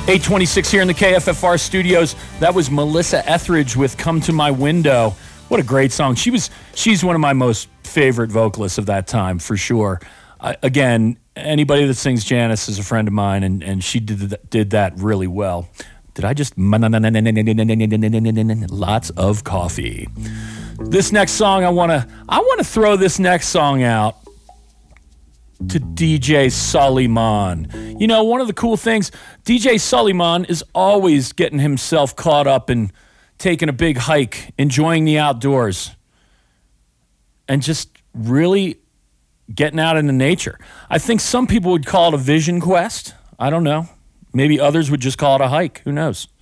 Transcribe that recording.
826 here in the KFFR studios. That was Melissa Etheridge with Come to My Window. What a great song. She's one of my most favorite vocalists of that time, for sure. Again, anybody that sings Janice is a friend of mine, and she did that really well. Did I just... Lots of coffee. This next song, I want to throw this next song out to DJ Suleiman. You know, one of the cool things, DJ Suleiman is always getting himself caught up in taking a big hike, enjoying the outdoors, and just really getting out into nature. I think some people would call it a vision quest. I don't know. Maybe others would just call it a hike. Who knows?